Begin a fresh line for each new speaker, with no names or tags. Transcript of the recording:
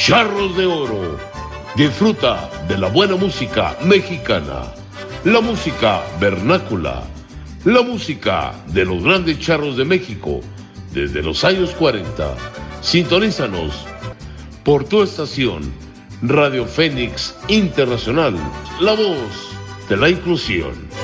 Charros de Oro. Disfruta de la buena música mexicana, la música vernácula, la música de los grandes charros de México desde los años 40. Sintonízanos por tu estación Radio Fénix Internacional, la voz de la inclusión.